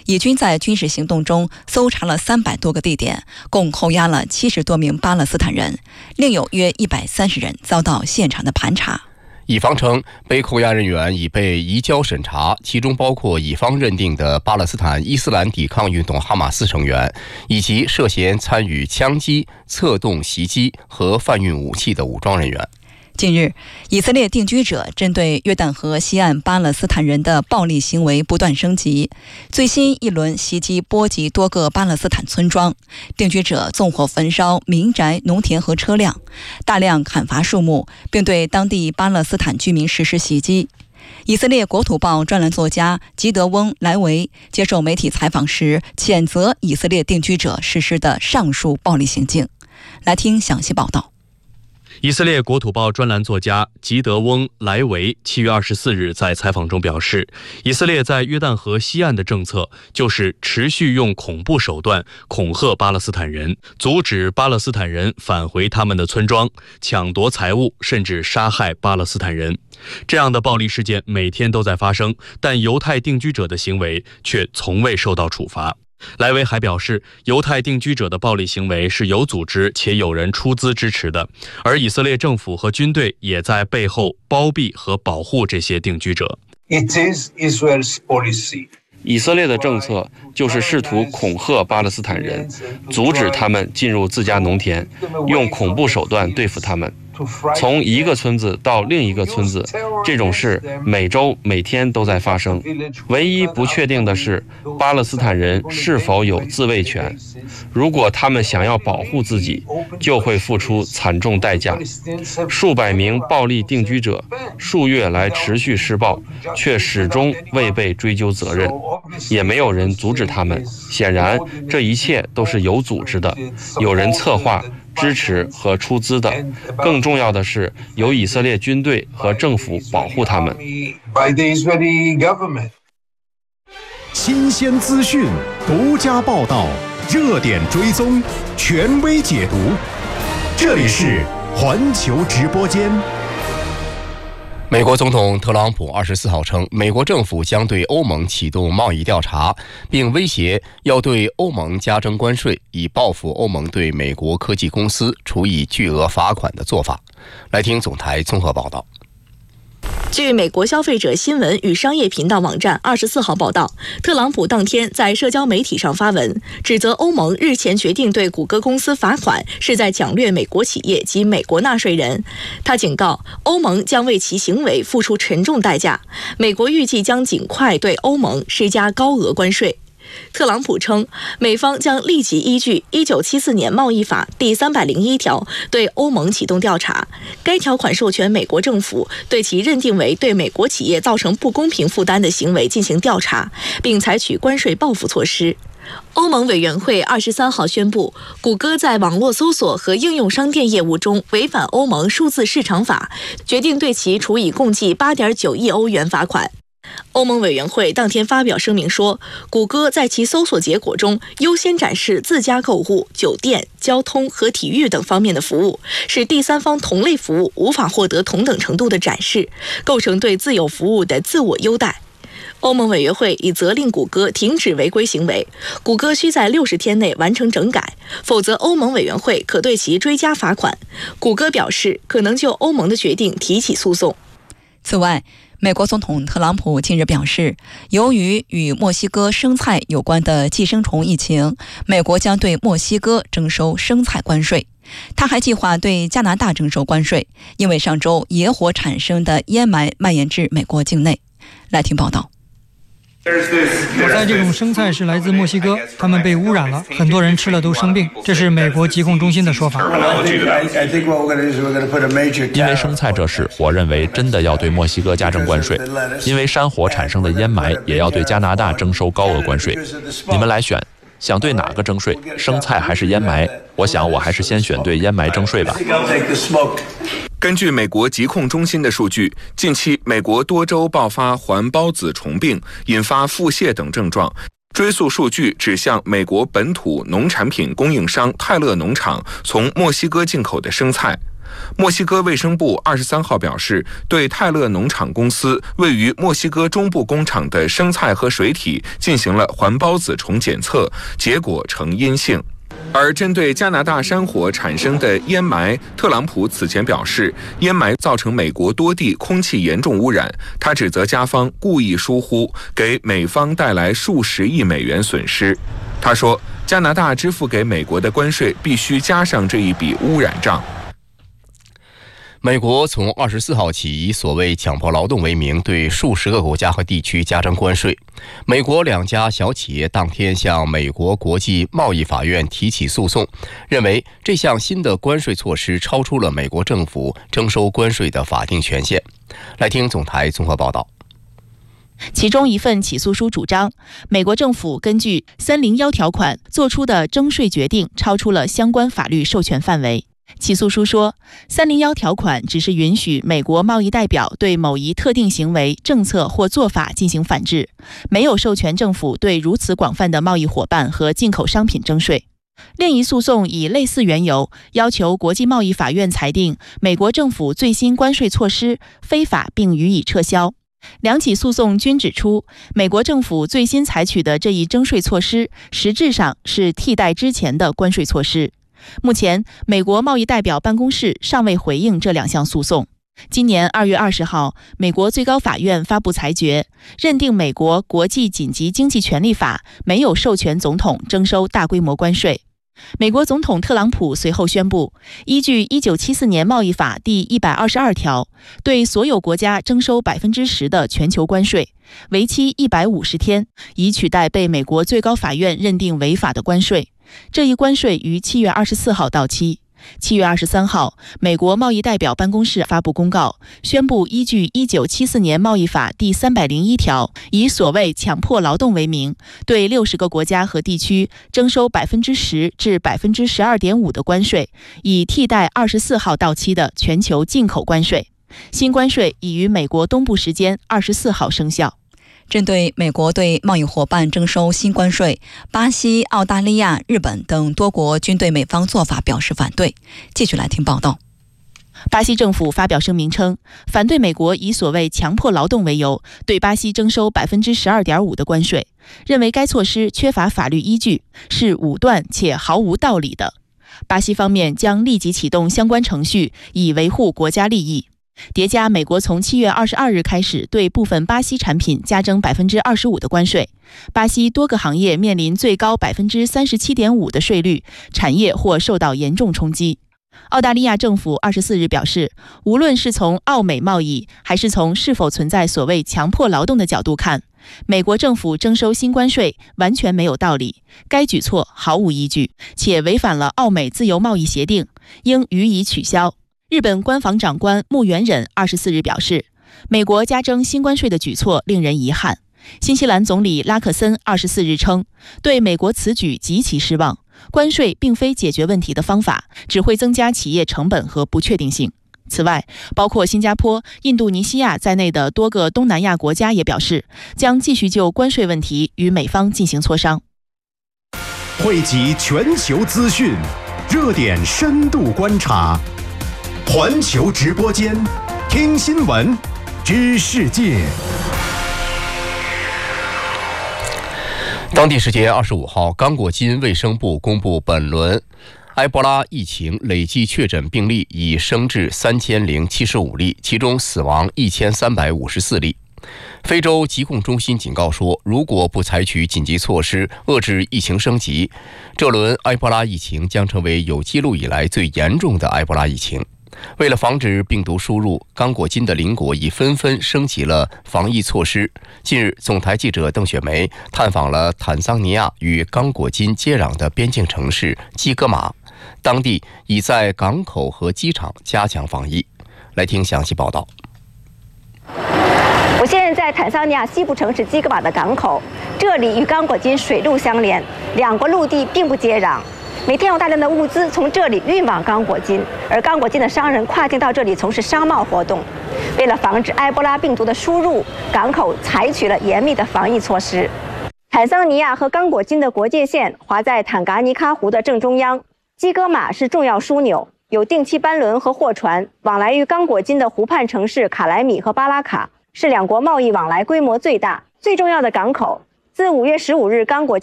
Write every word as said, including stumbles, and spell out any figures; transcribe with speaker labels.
Speaker 1: 以军在军事行动中搜查了三百多个地点，共扣押了七十多名巴勒斯坦人，另有约一百三十人遭到现场的盘查。
Speaker 2: 乙方称，被扣押人员已被移交审查，其中包括乙方认定的巴勒斯坦伊斯兰抵抗运动哈马斯成员，以及涉嫌参与枪击、策动袭击和贩运武器的武装人员。
Speaker 1: 近日，以色列定居者针对约旦河西岸巴勒斯坦人的暴力行为不断升级。最新一轮袭击波及多个巴勒斯坦村庄，定居者纵火焚烧民宅、农田和车辆，大量砍伐树木，并对当地巴勒斯坦居民实施袭击。以色列国土报专栏作家吉德翁·莱维接受媒体采访时，谴责以色列定居者实施的上述暴力行径。来听详细报道。
Speaker 3: 以色列国土报专栏作家吉德翁·莱维七月二十四日在采访中表示，以色列在约旦河西岸的政策就是持续用恐怖手段恐吓巴勒斯坦人，阻止巴勒斯坦人返回他们的村庄，抢夺财物，甚至杀害巴勒斯坦人。这样的暴力事件每天都在发生，但犹太定居者的行为却从未受到处罚。莱维还表示，犹太定居者的暴力行为是有组织且有人出资支持的，而以色列政府和军队也在背后包庇和保护这些定居者。
Speaker 4: It is Israel's policy.
Speaker 5: 以色列的政策就是试图恐吓巴勒斯坦人，阻止他们进入自家农田，用恐怖手段对付他们。从一个村子到另一个村子，这种事每周每天都在发生。唯一不确定的是，巴勒斯坦人是否有自卫权。如果他们想要保护自己，就会付出惨重代价。数百名暴力定居者数月来持续施暴，却始终未被追究责任，也没有人阻止他们。显然，这一切都是有组织的，有人策划、支持和出资的，更重要的是由以色列军队和政府保护他们。
Speaker 6: 新鲜资讯，独家报道，热点追踪，权威解读。这里是环球直播间。
Speaker 2: 美国总统特朗普二十四号称，美国政府将对欧盟启动贸易调查，并威胁要对欧盟加征关税，以报复欧盟对美国科技公司处以巨额罚款的做法。来听总台综合报道。
Speaker 7: 据美国消费者新闻与商业频道网站二十四号报道，特朗普当天在社交媒体上发文，指责欧盟日前决定对谷歌公司罚款是在抢掠美国企业及美国纳税人。他警告，欧盟将为其行为付出沉重代价，美国预计将尽快对欧盟施加高额关税。特朗普称，美方将立即依据一九七四年贸易法第三百零一条对欧盟启动调查，该条款授权美国政府对其认定为对美国企业造成不公平负担的行为进行调查，并采取关税报复措施。欧盟委员会二十三号宣布，谷歌在网络搜索和应用商店业务中违反欧盟数字市场法，决定对其处以共计八点九亿欧元罚款。欧盟委员会当天发表声明说，谷歌在其搜索结果中优先展示自家购物、酒店、交通和体育等方面的服务，使第三方同类服务无法获得同等程度的展示，构成对自有服务的自我优待。欧盟委员会已责令谷歌停止违规行为，谷歌需在六十天内完成整改，否则欧盟委员会可对其追加罚款。谷歌表示可能就欧盟的决定提起诉讼。
Speaker 1: 此外，美国总统特朗普近日表示，由于与墨西哥生菜有关的寄生虫疫情，美国将对墨西哥征收生菜关税。他还计划对加拿大征收关税，因为上周野火产生的烟霾蔓延至美国境内。来听报道。
Speaker 8: 我在这种生菜是来自墨西哥，它们被污染了，很多人吃了都生病，这是美国疾控中心的说法。
Speaker 9: 因为生菜这事，我认为真的要对墨西哥加征关税，因为山火产生的烟霾也要对加拿大征收高额关税。你们来选，想对哪个征税？生菜还是烟霾？我想我还是先选对烟霾征税吧。
Speaker 10: 根据美国疾控中心的数据，近期美国多州爆发环孢子虫病，引发腹泻等症状。追溯数据指向美国本土农产品供应商泰勒农场从墨西哥进口的生菜。 墨西哥卫生部二十三号表示，对泰勒农场公司位于墨西哥中部工厂的生菜和水体进行了环孢子虫检测，结果呈阴性。而针对加拿大山火产生的烟霾，特朗普此前表示，烟霾造成美国多地空气严重污染。他指责加方故意疏忽，给美方带来数十亿美元损失。他说，加拿大支付给美国的关税必须加上这一笔污染账。
Speaker 2: 美国从二十四号起以所谓强迫劳动为名，对数十个国家和地区加征关税。美国两家小企业当天向美国国际贸易法院提起诉讼，认为这项新的关税措施超出了美国政府征收关税的法定权限。来听总台综合报道。
Speaker 7: 其中一份起诉书主张，美国政府根据三零一条款做出的征税决定超出了相关法律授权范围。起诉书说，三零一条款只是允许美国贸易代表对某一特定行为、政策或做法进行反制，没有授权政府对如此广泛的贸易伙伴和进口商品征税。另一诉讼以类似缘由，要求国际贸易法院裁定美国政府最新关税措施非法并予以撤销。两起诉讼均指出，美国政府最新采取的这一征税措施实质上是替代之前的关税措施。目前，美国贸易代表办公室尚未回应这两项诉讼。今年二月二十号，美国最高法院发布裁决，认定美国国际紧急经济权利法没有授权总统征收大规模关税。美国总统特朗普随后宣布，依据一九七四年贸易法第一百二十二条，对所有国家征收百分之十的全球关税，为期一百五十天，以取代被美国最高法院认定违法的关税。这一关税于七月二十四号到期。七月二十三号，美国贸易代表办公室发布公告，宣布依据一九七四年贸易法第三百零一条，以所谓强迫劳动为名，对六十个国家和地区征收百分之十至百分之十二点五的关税，以替代二十四号到期的全球进口关税。新关税已于美国东部时间二十四号生效。
Speaker 1: 针对美国对贸易伙伴征收新关税，巴西、澳大利亚、日本等多国均对美方做法表示反对。继续来听报道。
Speaker 7: 巴西政府发表声明称，反对美国以所谓强迫劳动为由，对巴西征收百分之十二点五的关税，认为该措施缺乏法律依据，是武断且毫无道理的。巴西方面将立即启动相关程序，以维护国家利益。叠加美国从七月二十二日开始对部分巴西产品加征百分之二十五的关税，巴西多个行业面临最高百分之三十七点五的税率，产业或受到严重冲击。澳大利亚政府二十四日表示，无论是从澳美贸易，还是从是否存在所谓强迫劳动的角度看，美国政府征收新关税完全没有道理，该举措毫无依据，且违反了澳美自由贸易协定，应予以取消。日本官房长官木原忍二十四日表示，美国加征新关税的举措令人遗憾。新西兰总理拉克森二十四日称，对美国此举极其失望，关税并非解决问题的方法，只会增加企业成本和不确定性。此外，包括新加坡、印度尼西亚在内的多个东南亚国家也表示，将继续就关税问题与美方进行磋商。
Speaker 6: 汇集全球资讯，热点深度观察，环球直播间，听新闻，知世界。
Speaker 2: 当地时间二十五号，刚果金卫生部公布本轮埃博拉疫情累计确诊病例已升至三千零七十五例，其中死亡一千三百五十四例。非洲疾控中心警告说，如果不采取紧急措施遏制疫情升级，这轮埃博拉疫情将成为有记录以来最严重的埃博拉疫情。为了防止病毒输入，刚果金的邻国已纷纷升级了防疫措施。近日，总台记者邓雪梅探访了坦桑尼亚与刚果金接壤的边境城市基戈马，当地已在港口和机场加强防疫。来听详细报道。
Speaker 11: 我现在在坦桑尼亚西部城市基戈马的港口，这里与刚果金水陆相连，两国陆地并不接壤。每天有大量的物资从这里运往刚果金，而刚果金的商人跨境到这里从事商贸活动。为了防止埃博拉病毒的输入，港口采取了严密的防疫措施。坦桑尼亚和刚果金的国界线划在坦噶尼卡湖的正中央，基戈马是重要枢纽， 有定期班轮和货船往来于刚果金的湖畔城市卡莱米和巴拉卡，是两国贸易往来规模最大、最重要的港口。自五月十五日刚果金